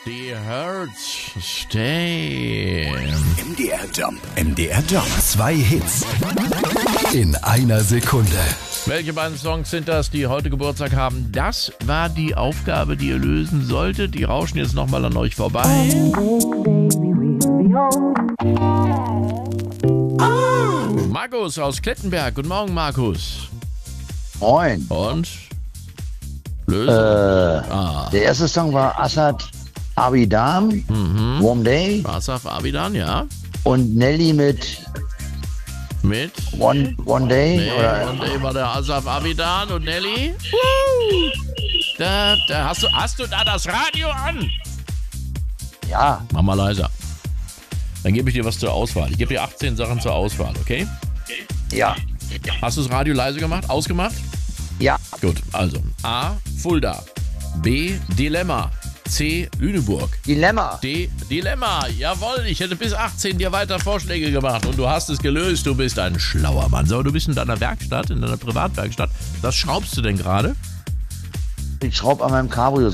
Die Hurts Stay. MDR Jump. MDR Jump. 2 Hits in einer Sekunde. Welche beiden Songs sind das, die heute Geburtstag haben? Das war die Aufgabe, die ihr lösen solltet. Die rauschen jetzt nochmal an euch vorbei. Markus aus Klettenberg. Guten Morgen, Markus. Moin. Und? Lösen? Der erste Song war Asad Abidam, Warm Day. Asaf Abidan, ja. Und Nelly mit One Day. Nee, oder? One Day war der Asaf Abidan und Nelly. Da hast du da das Radio an? Ja, Mach mal leiser. Dann gebe ich dir was zur Auswahl. Ich gebe dir 18 Sachen zur Auswahl, okay? ja, Hast du das Radio leise gemacht? Ausgemacht? ja. Gut, also A. Fulda. B. Dilemma. C. Lüneburg. Dilemma. D. Dilemma. Jawohl, ich hätte bis 18 dir weiter Vorschläge gemacht und du hast es gelöst. Du bist ein schlauer Mann. So, du bist in deiner Werkstatt, in deiner Privatwerkstatt. Was schraubst du denn gerade? Ich schraube an meinem Cabrio